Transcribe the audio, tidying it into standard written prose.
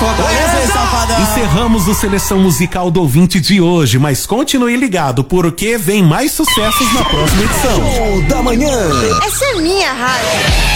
Fortaleza, safadão. Encerramos o Seleção Musical do Ouvinte de hoje, mas continue ligado, porque vem mais sucessos na próxima edição. Show da Manhã. Essa é minha rádio.